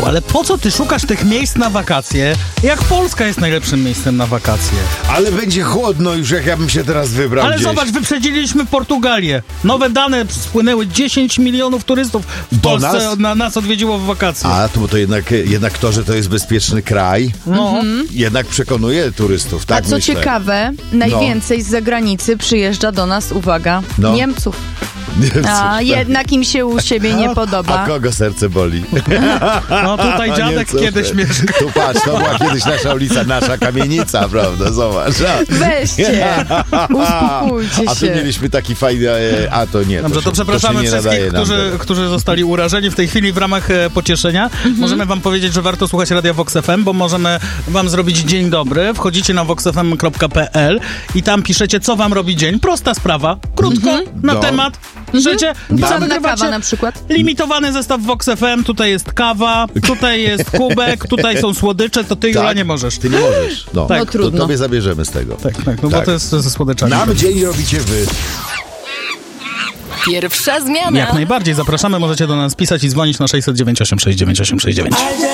Człowieku, ale po co ty szukasz tych miejsc na wakacje, jak Polska jest najlepszym miejscem na wakacje? Ale będzie chłodno już, jak ja bym się teraz wybrał Ale gdzieś. zobacz, wyprzedziliśmy Portugalię. Nowe dane spłynęły, 10 milionów turystów w Do Polsce nas? nas odwiedziło w wakacje. A, to jednak to, że to jest bezpieczny kraj, jednak przekonuje turystów, tak A co myślę. ciekawe, najwięcej z zagranicy przyjeżdża do nas, uwaga, Niemców. A jednak im się u siebie nie podoba. A kogo serce boli? No tutaj dziadek Nie, kiedyś mieszkał. Tu patrz, to była kiedyś nasza ulica, nasza kamienica, prawda? Zobacz. Weźcie, uspokójcie A tu się. mieliśmy taki fajny, a to nie. Dobrze, to przepraszamy wszystkich, którzy zostali urażeni w tej chwili w ramach pocieszenia. Możemy wam powiedzieć, że warto słuchać Radia Vox FM, bo możemy wam zrobić dzień dobry. Wchodzicie na voxfm.pl i tam piszecie, co wam robi dzień. Prosta sprawa, krótko, na temat. Piszecie, Czarna kawa na przykład. Limitowany zestaw Vox FM, tutaj jest kawa, tutaj jest kubek, tutaj są słodycze, to ty, Jula, nie możesz. Ty nie możesz. No, Tak. No trudno. To tobie zabierzemy z tego. Tak, no bo to jest ze słodyczami. Nam dzień robicie wy. Pierwsza zmiana. Jak najbardziej zapraszamy, możecie do nas pisać i dzwonić na 609 869 869.